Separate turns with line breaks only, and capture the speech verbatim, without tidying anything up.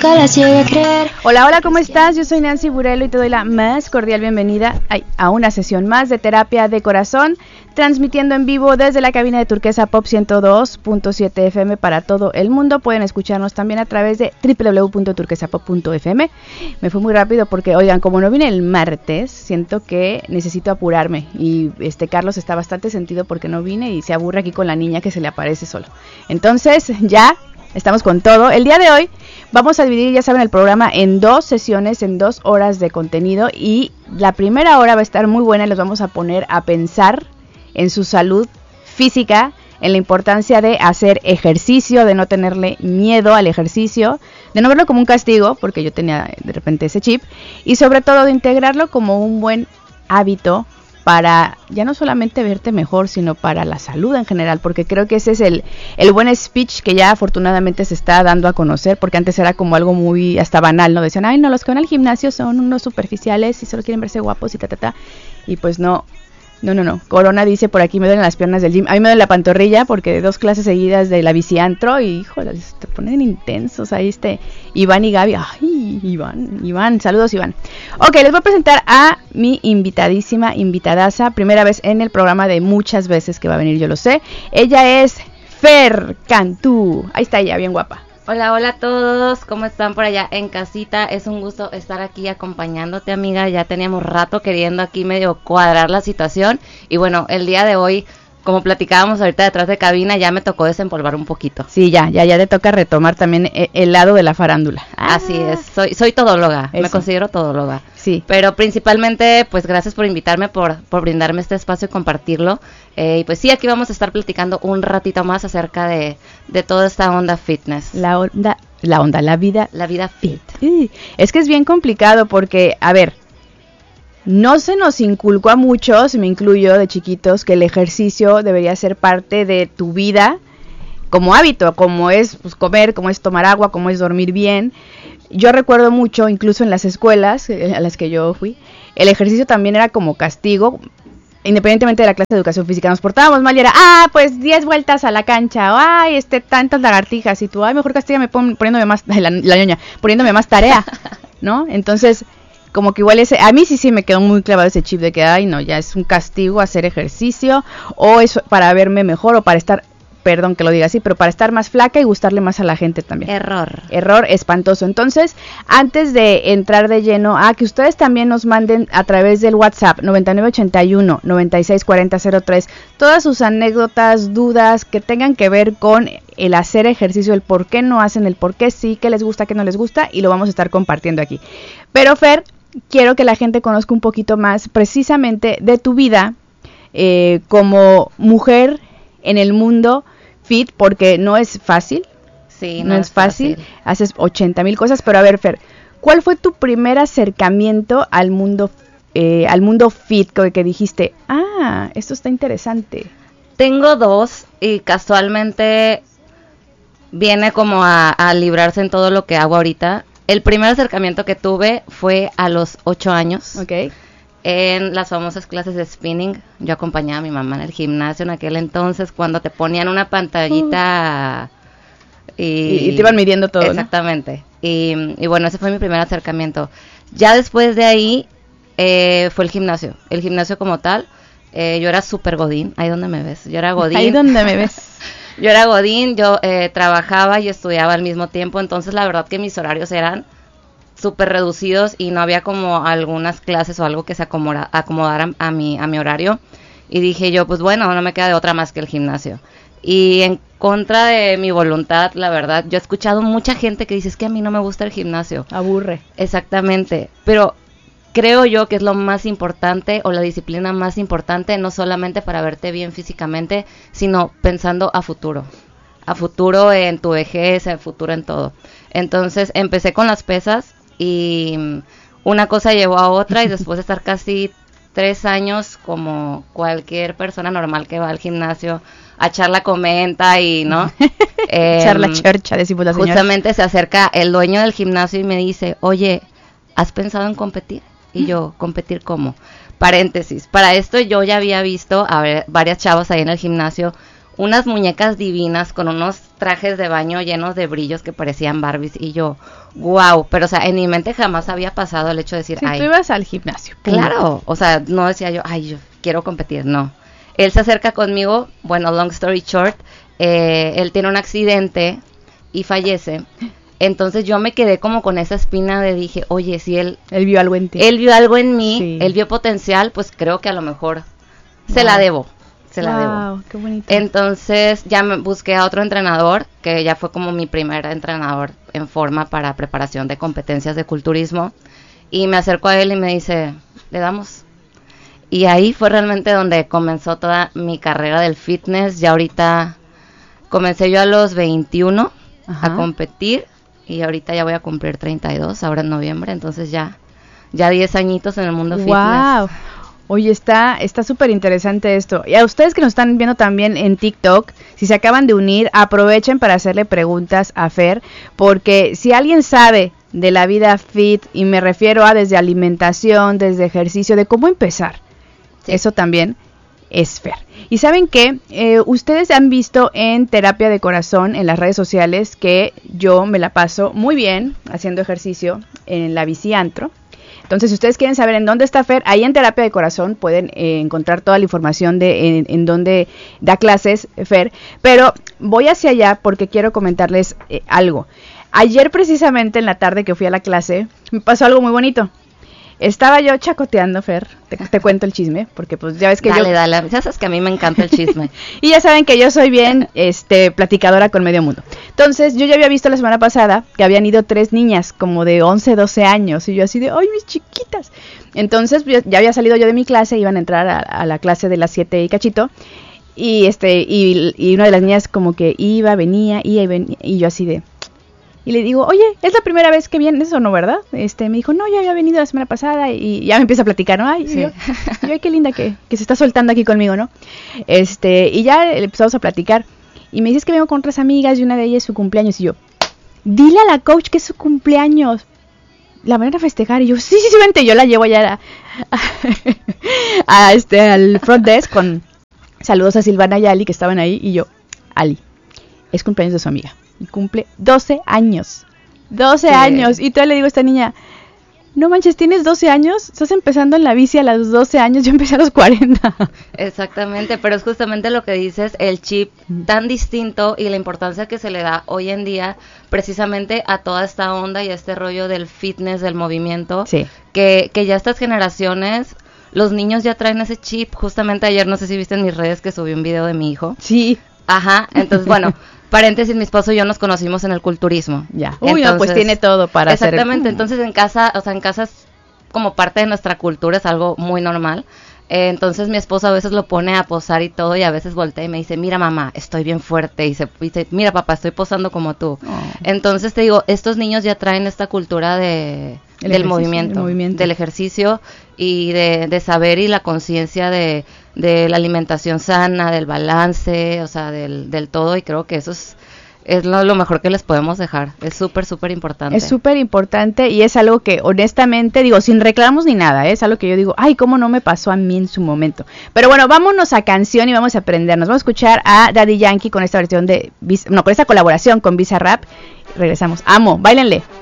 nunca las llegué a creer.
Hola, hola, ¿cómo estás? Yo soy Nancy Burelo y te doy la más cordial bienvenida ay, a una sesión más de Terapia de Corazón, transmitiendo en vivo desde la cabina de Turquesa Pop ciento dos punto siete F M para todo el mundo. Pueden escucharnos también a través de doble u doble u doble u punto turquesa pop punto f m. Me fue muy rápido porque, oigan, como no vine el martes, siento que necesito apurarme y este Carlos está bastante sentido porque no vine y se aburre aquí con la niña que se le aparece solo. Entonces, ya estamos con todo. El día de hoy vamos a dividir, ya saben, el programa en dos sesiones, en dos horas de contenido, y la primera hora va a estar muy buena y los vamos a poner a pensar en su salud física, en la importancia de hacer ejercicio, de no tenerle miedo al ejercicio, de no verlo como un castigo, porque yo tenía de repente ese chip, y sobre todo de integrarlo como un buen hábito para ya no solamente verte mejor, sino para la salud en general, porque creo que ese es el, el buen speech que ya afortunadamente se está dando a conocer, porque antes era como algo muy hasta banal, ¿no? Decían, ay, no, los que van al gimnasio son unos superficiales y solo quieren verse guapos y ta, ta, ta, y pues no. No, no, no. Corona dice por aquí, me duelen las piernas del gym. A mí me duele la pantorrilla porque dos clases seguidas de la biciantro y, híjole, te ponen intensos ahí este Iván y Gaby. Ay, Iván, Iván, saludos Iván. Ok, les voy a presentar a mi invitadísima, invitadaza, primera vez en el programa de muchas veces que va a venir, yo lo sé. Ella es Fer Cantú. Ahí está ella, bien guapa.
Hola, hola a todos, ¿cómo están por allá en casita? Es un gusto estar aquí acompañándote, amiga. Ya teníamos rato queriendo aquí medio cuadrar la situación. Y bueno, el día de hoy, como platicábamos ahorita detrás de cabina, ya me tocó desempolvar un poquito.
Sí, ya, ya, ya te toca retomar también el, el lado de la farándula.
Ah, así es, soy, soy todóloga, eso. Me considero todóloga.
Sí.
Pero principalmente, pues gracias por invitarme, por, por brindarme este espacio y compartirlo. Eh, y pues sí, aquí vamos a estar platicando un ratito más acerca de, de toda esta onda fitness.
La onda, la onda, la vida.
La vida fit.
Sí. Es que es bien complicado porque, a ver, no se nos inculcó a muchos, me incluyo de chiquitos, que el ejercicio debería ser parte de tu vida como hábito, como es pues, comer, como es tomar agua, como es dormir bien. Yo recuerdo mucho, incluso en las escuelas a las que yo fui, el ejercicio también era como castigo, independientemente de la clase de educación física. Nos portábamos mal y era, ah, pues diez vueltas a la cancha, o, ay, este, tantas lagartijas, y tú, ay, mejor castígame pon, poniéndome más, la, la ñoña, poniéndome más tarea, ¿no? Entonces, como que igual ese, a mí sí sí me quedó muy clavado ese chip de que, ay, no, ya es un castigo hacer ejercicio, o es para verme mejor, o para estar, perdón que lo diga así, pero para estar más flaca y gustarle más a la gente también.
Error.
Error espantoso. Entonces, antes de entrar de lleno, a que ustedes también nos manden a través del WhatsApp noventa y nueve ochenta y uno, noventa y seis cuarenta cero tres todas sus anécdotas, dudas que tengan que ver con el hacer ejercicio, el por qué no hacen, el por qué sí, qué les gusta, qué no les gusta, y lo vamos a estar compartiendo aquí. Pero Fer, quiero que la gente conozca un poquito más precisamente de tu vida eh, como mujer en el mundo fit, porque no es fácil.
Sí,
no, no es fácil. fácil. Haces ochenta mil cosas, pero a ver, Fer, ¿cuál fue tu primer acercamiento al mundo eh, al mundo fit que, que dijiste, ah, esto está interesante?
Tengo dos y casualmente viene como a, a librarse en todo lo que hago ahorita. El primer acercamiento que tuve fue a los ocho años.
Ok.
En las famosas clases de spinning. Yo acompañaba a mi mamá en el gimnasio en aquel entonces, cuando te ponían una pantallita uh. y,
y, y te iban midiendo todo,
exactamente, ¿no? y, y bueno, ese fue mi primer acercamiento. Ya después de ahí eh, fue el gimnasio, el gimnasio como tal. eh, Yo era súper godín, ahí donde me ves. Yo era godín.
Ahí donde me ves.
Yo era godín, yo eh, trabajaba y estudiaba al mismo tiempo, entonces la verdad que mis horarios eran súper reducidos y no había como algunas clases o algo que se acomoda, acomodaran a mi, a mi horario. Y dije yo, pues bueno, no me queda de otra más que el gimnasio. Y en contra de mi voluntad, la verdad, yo he escuchado mucha gente que dice, es que a mí no me gusta el gimnasio.
Aburre.
Exactamente, pero creo yo que es lo más importante o la disciplina más importante, no solamente para verte bien físicamente, sino pensando a futuro. A futuro en tu vejez, a futuro en todo. Entonces empecé con las pesas y una cosa llevó a otra y después de estar casi tres años como cualquier persona normal que va al gimnasio a echar la comenta y no
eh, echar la chercha, decimos la señora.
Justamente se acerca el dueño del gimnasio y me dice, oye, ¿has pensado en competir? Y yo, ¿competir cómo? Paréntesis, para esto yo ya había visto a ver, varias chavas ahí en el gimnasio unas muñecas divinas con unos trajes de baño llenos de brillos que parecían Barbies y yo, wow, pero o sea, en mi mente jamás había pasado el hecho de decir,
si
ay,
tú ibas al gimnasio.
Claro, o sea, no decía yo, ay, yo quiero competir, no. Él se acerca conmigo, bueno, long story short, eh, él tiene un accidente y fallece. Entonces yo me quedé como con esa espina de dije, oye, si él...
Él vio algo en ti.
Él vio algo en mí,
sí.
él vio potencial, pues creo que a lo mejor
wow.
se la debo, se
wow,
la debo.
Qué bonito.
Entonces ya me busqué a otro entrenador, que ya fue como mi primer entrenador en forma para preparación de competencias de culturismo. Y me acerco a él y me dice, ¿le damos? Y ahí fue realmente donde comenzó toda mi carrera del fitness. Ya ahorita comencé yo a los veintiuno Ajá. a competir. Y ahorita ya voy a cumplir treinta y dos, ahora en noviembre, entonces ya ya diez añitos en el mundo
wow.
fitness.
Oye, está está súper interesante esto. Y a ustedes que nos están viendo también en TikTok, si se acaban de unir, aprovechen para hacerle preguntas a Fer, porque si alguien sabe de la vida fit, y me refiero a desde alimentación, desde ejercicio, de cómo empezar, sí. eso también es Fer. Y saben que eh, ustedes han visto en Terapia de Corazón en las redes sociales que yo me la paso muy bien haciendo ejercicio en la bici antro. Entonces, si ustedes quieren saber en dónde está Fer, ahí en Terapia de Corazón pueden eh, encontrar toda la información de en, en dónde da clases Fer. Pero voy hacia allá porque quiero comentarles eh, algo. Ayer precisamente en la tarde que fui a la clase, me pasó algo muy bonito. Estaba yo chacoteando, Fer, te, te cuento el chisme, porque pues ya ves que
dale,
yo...
Dale, dale, ya sabes que a mí me encanta el chisme.
Y ya saben que yo soy bien este, platicadora con medio mundo. Entonces, yo ya había visto la semana pasada que habían ido tres niñas, como de once, doce años, y yo así de, ¡ay, mis chiquitas! Entonces, ya había salido yo de mi clase, iban a entrar a, a la clase de las siete y cachito, y este y, y una de las niñas como que iba, venía, iba y venía, y yo así de... Y le digo, oye, ¿es la primera vez que vienes o no, verdad? Este, me dijo, no, ya había venido la semana pasada y ya me empieza a platicar, ¿no? Ay, sí. yo, yo, ay, qué linda que, que se está soltando aquí conmigo, ¿no? Este, y ya empezamos a platicar. Y me dices que vengo con otras amigas y una de ellas es su cumpleaños. Y yo, dile a la coach que es su cumpleaños. La van a festejar. Y yo, sí, sí, sí, vente. Yo la llevo allá a, a, a este, al front desk con saludos a Silvana y Ali que estaban ahí. Y yo, Ali, es cumpleaños de su amiga. Y cumple doce años. doce sí. años. Y todavía le digo a esta niña, no manches, ¿tienes doce años? Estás empezando en la bici a los doce años, yo empecé a los cuarenta.
Exactamente, pero es justamente lo que dices, el chip tan distinto y la importancia que se le da hoy en día precisamente a toda esta onda y a este rollo del fitness, del movimiento,
sí.
que, que ya estas generaciones... Los niños ya traen ese chip. Justamente ayer, no sé si viste en mis redes que subí un video de mi hijo.
Sí.
Ajá, entonces bueno... Paréntesis, mi esposo y yo nos conocimos en el culturismo.
Ya. Uy, entonces, no, pues tiene todo para hacer.
Exactamente, el... entonces en casa, o sea, en casa es como parte de nuestra cultura, es algo muy normal. Eh, entonces mi esposo a veces lo pone a posar y todo, y a veces voltea y me dice, mira mamá, estoy bien fuerte, y se dice, mira papá, estoy posando como tú. Oh. Entonces te digo, estos niños ya traen esta cultura de... del movimiento, movimiento, del ejercicio y de, de saber y la conciencia de, de la alimentación sana, del balance, o sea, del, del todo, y creo que eso es, es lo, lo mejor que les podemos dejar. Es súper, súper importante.
Es súper importante y es algo que honestamente, digo, sin reclamos ni nada, ¿eh? Es algo que yo digo, ay, cómo no me pasó a mí en su momento. Pero bueno, vámonos a canción y vamos a aprendernos. Vamos a escuchar a Daddy Yankee con esta versión de, no, con esta colaboración con Bizarrap. Regresamos. Amo, báilenle.